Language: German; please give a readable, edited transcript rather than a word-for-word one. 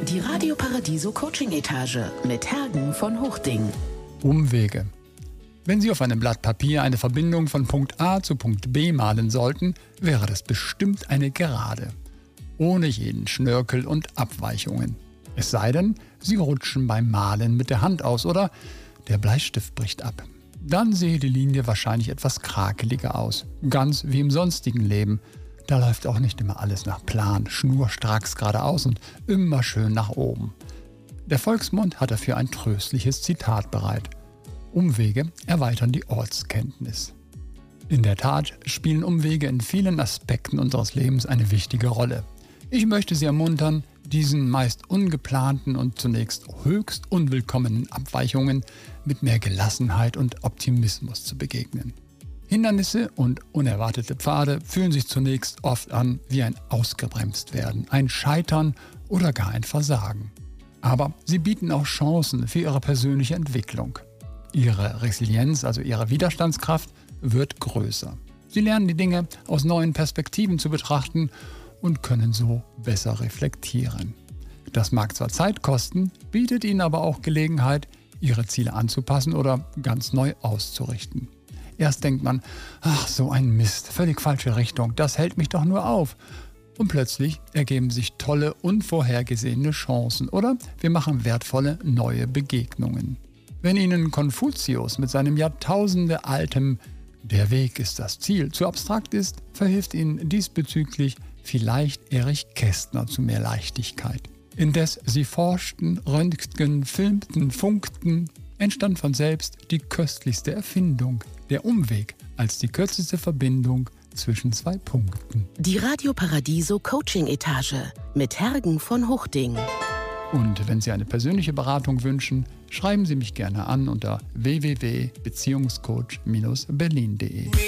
Die Radio Paradiso Coaching Etage mit Hergen von Huchting. Umwege. Wenn Sie auf einem Blatt Papier eine Verbindung von Punkt A zu Punkt B malen sollten, wäre das bestimmt eine Gerade. Ohne jeden Schnörkel und Abweichungen. Es sei denn, Sie rutschen beim Malen mit der Hand aus oder der Bleistift bricht ab. Dann sehe die Linie wahrscheinlich etwas krakeliger aus. Ganz wie im sonstigen Leben. Da läuft auch nicht immer alles nach Plan, schnurstracks geradeaus und immer schön nach oben. Der Volksmund hat dafür ein tröstliches Zitat bereit. Umwege erweitern die Ortskenntnis. In der Tat spielen Umwege in vielen Aspekten unseres Lebens eine wichtige Rolle. Ich möchte Sie ermuntern, diesen meist ungeplanten und zunächst höchst unwillkommenen Abweichungen mit mehr Gelassenheit und Optimismus zu begegnen. Hindernisse und unerwartete Pfade fühlen sich zunächst oft an wie ein Ausgebremstwerden, ein Scheitern oder gar ein Versagen. Aber sie bieten auch Chancen für Ihre persönliche Entwicklung. Ihre Resilienz, also Ihre Widerstandskraft, wird größer. Sie lernen die Dinge aus neuen Perspektiven zu betrachten und können so besser reflektieren. Das mag zwar Zeit kosten, bietet Ihnen aber auch Gelegenheit, Ihre Ziele anzupassen oder ganz neu auszurichten. Erst denkt man, ach so ein Mist, völlig falsche Richtung, das hält mich doch nur auf. Und plötzlich ergeben sich tolle, unvorhergesehene Chancen oder wir machen wertvolle neue Begegnungen. Wenn Ihnen Konfuzius mit seinem jahrtausendealtem „Der Weg ist das Ziel" zu abstrakt ist, verhilft Ihnen diesbezüglich vielleicht Erich Kästner zu mehr Leichtigkeit. Indes Sie forschten, röntgten, filmten, funkten, entstand von selbst die köstlichste Erfindung, der Umweg als die kürzeste Verbindung zwischen zwei Punkten. Die Radio Paradiso Coaching Etage mit Hergen von Huchting. Und wenn Sie eine persönliche Beratung wünschen, schreiben Sie mich gerne an unter www.beziehungscoach-berlin.de.